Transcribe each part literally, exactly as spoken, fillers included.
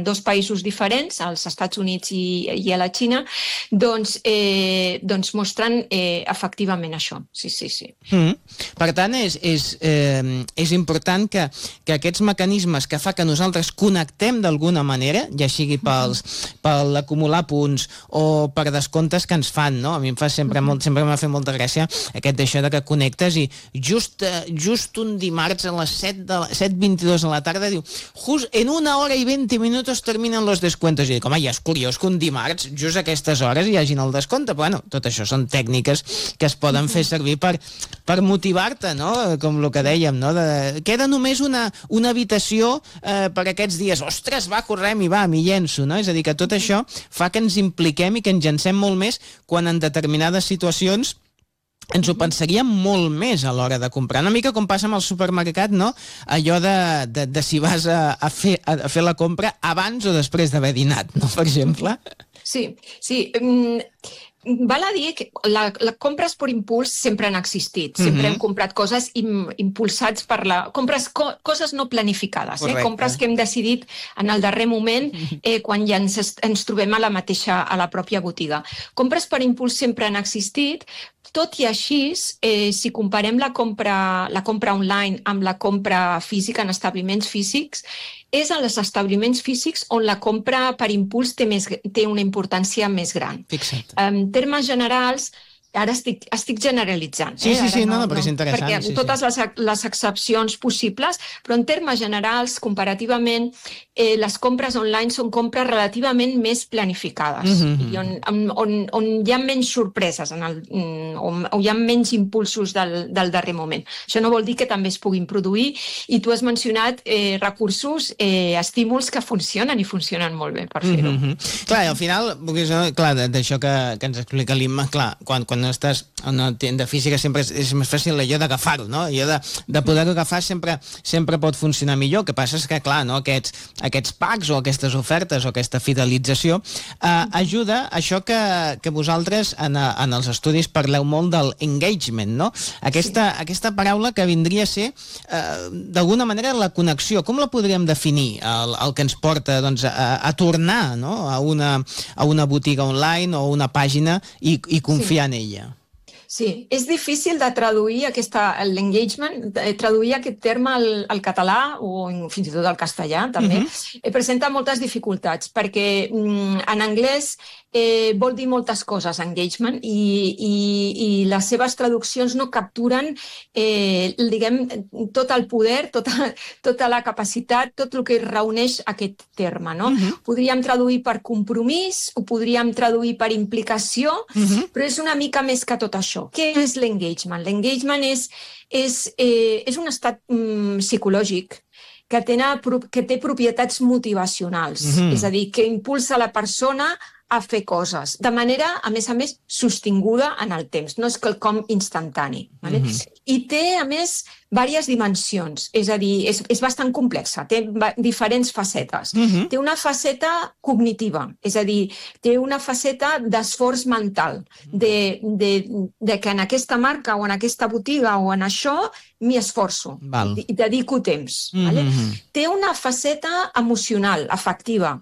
dos països diferents, als Estats Units i, i a la Xina, doncs, eh, doncs mostren eh, efectivament això. Sí, sí, sí. Mm. Per tant, és, és, eh, és important que, que aquests mecanismes que fa que nosaltres connectem d'alguna manera, ja sigui pels, per l'acumular punts o per descomptes que ens fan, no? A mi em fa sempre, molt, sempre m'ha fet molta gràcia aquest d'això de que connectes i just, just un dimarts a les set vint-i-dos de la tarda diu, just en una hora i veinte minutos terminen los descuentos. I dic, home, ja és curiós que un dimarts, just a aquestes hores, hi hagin el descompte. Però, bueno, tot això són tècniques que es poden fer servir per, per motivar-te, no? Com el que dèiem, no? De, queda només una, una habitació eh, per aquests dies. Ostres, va, correm i va, m'hi llenço, no? És a dir, que tot això fa que ens impliquem i que ens llancem molt més quan en determinades situacions ens ho pensaríem molt més a l'hora de comprar. Una mica com passa amb el supermercat, no? Allò de, de, de si vas a, a, fer, a fer la compra abans o després d'haver dinat, no? Per exemple. Sí, sí. Mm, val a dir que les la compres per impuls sempre han existit. Sempre mm-hmm. hem comprat coses im, impulsats per la... Compres co coses no planificades, eh? Compres que hem decidit en el darrer moment eh, quan ja ens, ens trobem a la mateixa, a la pròpia botiga. Compres per impuls sempre han existit, tot i així, eh, si comparem la compra, la compra online amb la compra física en establiments físics, és en els establiments físics on la compra per impuls té, més, té una importància més gran. Fixa't. En termes generals, ara estic, estic generalitzant. Sí, eh? sí, sí, no, no, no, però és interessant. Perquè sí, totes sí. les, les excepcions possibles, però en termes generals, comparativament, eh, les compres online són compres relativament més planificades, mm-hmm. i on, on, on hi ha menys sorpreses, en el, on, on hi ha menys impulsos del, del darrer moment. Això no vol dir que també es puguin produir, i tu has mencionat eh, recursos, eh, estímuls que funcionen i funcionen molt bé per fer-ho. Mm-hmm. Clar, i al final, clar, d'això que, que ens explica l'Imma, clar, quan, quan no estàs en una tienda física sempre és, és més fàcil allò d'agafar-ho, no? Allò de, de poder-ho agafar sempre, sempre pot funcionar millor. El que passa és que, clar, no? aquests, aquests packs o aquestes ofertes o aquesta fidelització eh, ajuda a això que, que vosaltres en, en els estudis parleu molt del engagement, no? Aquesta, sí. aquesta paraula que vindria a ser eh, d'alguna manera la connexió. Com la podríem definir? El, el que ens porta doncs, a, a tornar, no? a, una, a una botiga online o una pàgina i, i confiar sí. en ella. Sí, és difícil de traduir l'engagement, traduir aquest terme al, al català o fins i tot al castellà, també. Uh-huh. Presenta moltes dificultats, perquè mm, en anglès eh, vol dir moltes coses, engagement, i, i, i les seves traduccions no capturen eh, diguem, tot el poder, tota, tota la capacitat, tot el que reuneix aquest terme. No? Uh-huh. Podríem traduir per compromís, ho podríem traduir per implicació, uh-huh. però és una mica més que tot això. Què és l'engagement? L'engagement és, és, eh, és un estat mm, psicològic que, tena, que té propietats motivacionals, mm-hmm. és a dir, que impulsa la persona a fer coses, de manera, a més a més, sostinguda en el temps, no és quelcom instantani. Vale? Mm-hmm. I té, a més, diverses dimensions, és a dir, és, és bastant complexa, té diferents facetes. Mm-hmm. Té una faceta cognitiva, és a dir, té una faceta d'esforç mental, de, de, de que en aquesta marca o en aquesta botiga o en això m'hi esforço, i dedico temps. Mm-hmm. Vale? Té una faceta emocional, afectiva,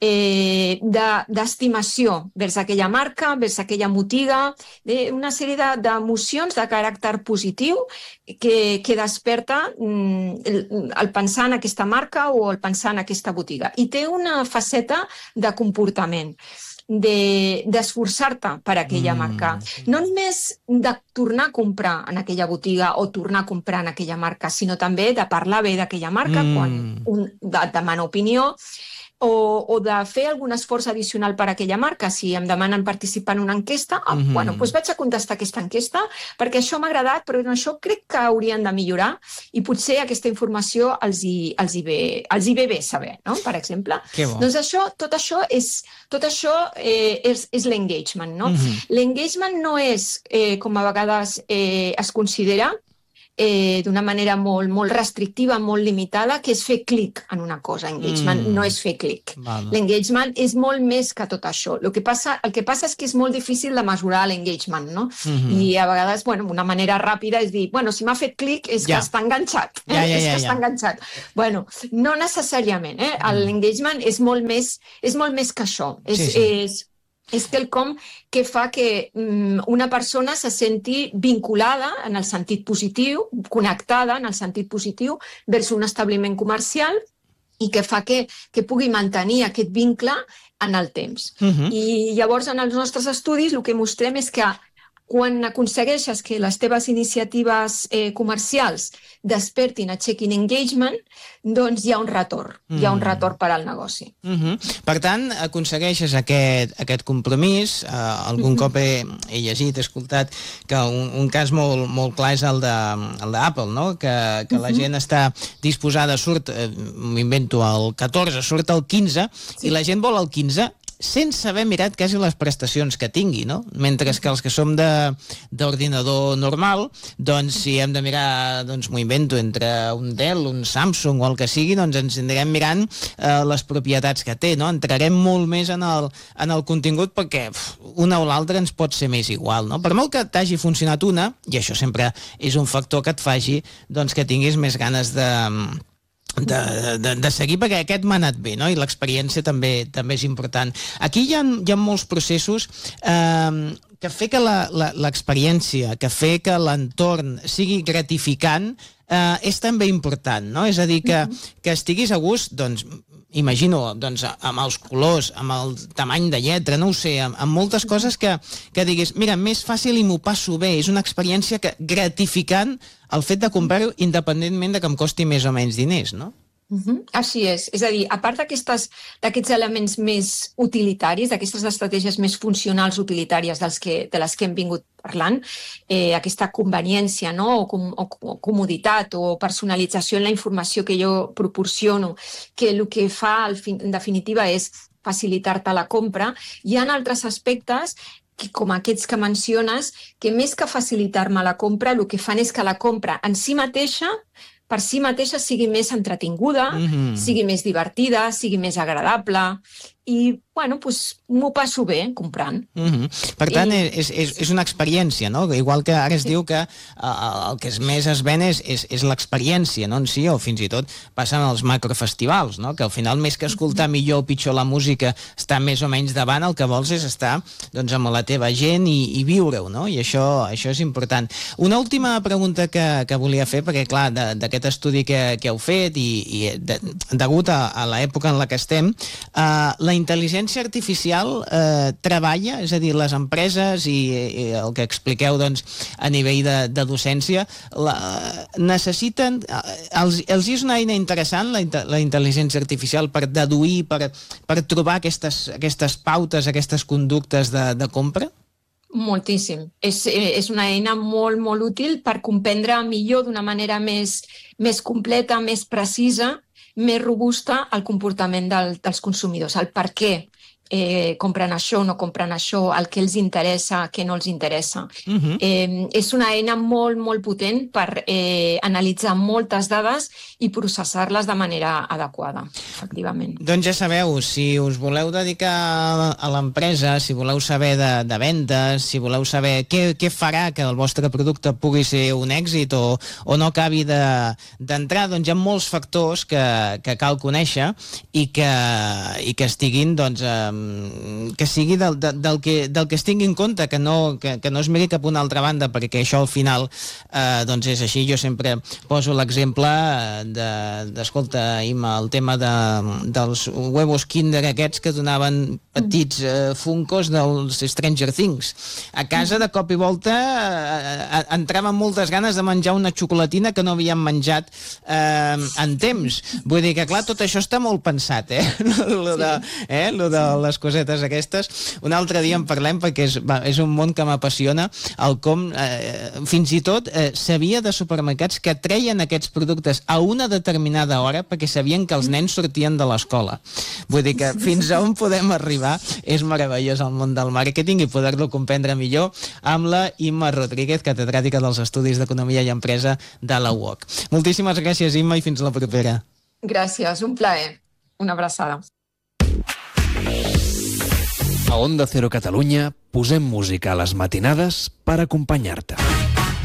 Eh, d'estimació de, vers aquella marca, vers aquella botiga, de una sèrie d'emocions de, de caràcter positiu que, que desperta mm, el, el pensar en aquesta marca o el pensar en aquesta botiga. I té una faceta de comportament, d'esforçar-te de, per aquella mm. marca. No només de tornar a comprar en aquella botiga o tornar a comprar en aquella marca, sinó també de parlar bé d'aquella marca mm. quan un de, demana opinió, O, o de fer algun esforç addicional per a aquella marca. Si em demanen participar en una enquesta, ah, mm-hmm. bueno, doncs vaig a contestar aquesta enquesta perquè això m'ha agradat, però en això crec que haurien de millorar i potser aquesta informació els hi, els hi, ve, els hi ve bé saber, no? Per exemple. Doncs això, tot això és, tot això, eh, és, és l'engagement, no? Mm-hmm. L'engagement no és, eh, com a vegades eh, es considera, eh, d'una manera molt, molt restrictiva, molt limitada, que és fer clic en una cosa. Engagement mm. no és fer clic. Vale. L'engagement és molt més que tot això. El que passa, el que passa és que és molt difícil de mesurar l'engagement, no? Mm-hmm. I a vegades, bueno, una manera ràpida és dir, bueno, si m'ha fet clic és ja. que està enganxat. Eh? Ja, ja, ja, és que ja. està enganxat. Bueno, no necessàriament, eh? L'engagement és molt més, és molt més que això. És, sí, sí. és, és quelcom que fa que um, una persona se senti vinculada en el sentit positiu, connectada en el sentit positiu vers un establiment comercial i que fa que, que pugui mantenir aquest vincle en el temps. Uh-huh. I llavors en els nostres estudis el que mostrem és que quan aconsegueixes que les teves iniciatives eh, comercials despertin, aixequin engagement, doncs hi ha un retorn, mm. hi ha un retorn per al negoci. Mm-hmm. Per tant, aconsegueixes aquest, aquest compromís. Uh, algun mm-hmm. cop he, he llegit, he escoltat que un, un cas molt, molt clar és el d'Apple, no? que, que mm-hmm. la gent està disposada, surt, eh, m'invento, el catorze, surt el quinze, sí. i la gent vol el quinze, sense haver mirat quasi les prestacions que tingui, no? Mentre que els que som d'ordinador normal, doncs si hem de mirar, doncs m'ho invento, entre un Dell, un Samsung o el que sigui, doncs ens anirem mirant eh, les propietats que té, no? Entrarem molt més en el, en el contingut perquè pf, una o l'altra ens pot ser més igual, no? Per molt que t'hagi funcionat una, i això sempre és un factor que et faci doncs, que tinguis més ganes de... De, de, de seguir, perquè aquest m'ha anat bé, no? I l'experiència també també és important. Aquí hi ha, hi ha molts processos eh, que fer que l'experiència, que fer que l'entorn sigui gratificant eh, és també important, no? És a dir, que, que estiguis a gust, doncs, imagino, doncs, amb els colors, amb el tamany de lletra, no ho sé, amb, amb moltes coses que, que diguis, mira, més fàcil i m'ho passo bé, és una experiència que, gratificant el fet de comprar-ho independentment de que em costi més o menys diners, no? Uh-huh. Així és. És a dir, a part d'aquests elements més utilitaris, d'aquestes estratègies més funcionals utilitàries dels que, de les que hem vingut parlant, eh, aquesta conveniència, no? o, com, o, o comoditat o personalització en la informació que jo proporciono, que el que fa, en definitiva, és facilitar-te la compra. Hi ha altres aspectes que, com aquests que menciones, que més que facilitar-me la compra, el que fan és que la compra en si mateixa per si mateixa sigui més entretinguda, mm-hmm. sigui més divertida, sigui més agradable i, bueno, doncs m'ho passo bé comprant. Mm-hmm. Per tant, I... és, és, és una experiència, no? Igual que ara es sí. diu que uh, el que més es ven és, és, és l'experiència, no? En si, o fins i tot passen als macrofestivals, no? Que al final, més que escoltar millor o pitjor la música, estar més o menys davant, el que vols és estar doncs, amb la teva gent i, i viure-ho, no? I això, això és important. Una última pregunta que, que volia fer, perquè, clar, d'aquest estudi que, que heu fet i, i de, degut a, a l'època en la que estem, uh, la intel·ligència artificial eh, treballa, és a dir, les empreses i, i el que expliqueu doncs, a nivell de, de docència, la, necessiten, els, els és una eina interessant la, la intel·ligència artificial per deduir, per, per trobar aquestes, aquestes pautes, aquestes conductes de, de compra? Moltíssim. És, és una eina molt, molt útil per comprendre millor d'una manera més, més completa, més precisa, més robusta el comportament del, dels consumidors, el per què eh, compren això, no compren això, el que els interessa, què no els interessa. Uh-huh. eh, és una eina molt, molt potent per eh, analitzar moltes dades i processar-les de manera adequada, efectivament. Doncs ja sabeu, si us voleu dedicar a l'empresa, si voleu saber de, de vendes, si voleu saber què, què farà que el vostre producte pugui ser un èxit o, o no acabi d'entrar, de, doncs hi ha molts factors que, que cal conèixer i que, i que estiguin, doncs, eh, que sigui del, del, que, del que es tingui en compte, que no, que, que no es miri cap a una altra banda, perquè això al final eh, doncs és així. Jo sempre poso l'exemple de, d'escolta, Imma, el tema de, dels huevos Kinder aquests que donaven petits eh, funcos dels Stranger Things. A casa, de cop i volta, eh, entraven moltes ganes de menjar una xocolatina que no havíem menjat eh, en temps. Vull dir que, clar, tot això està molt pensat, eh? Lo de, eh? Lo de les cosetes aquestes. Un altre dia en parlem perquè és, va, és un món que m'apassiona, el com eh, fins i tot eh, sabia de supermercats que treien aquests productes a una determinada hora perquè sabien que els nens sortien de l'escola. Vull dir que fins a on podem arribar és meravellós el món del màrqueting i poder-lo comprendre millor amb la Imma Rodríguez, catedràtica dels Estudis d'Economia i Empresa de la U O C. Moltíssimes gràcies, Imma, i fins la propera. Gràcies, un plaer. Una abraçada. A Onda Cero Catalunya posem música a les matinades per acompanyar-te.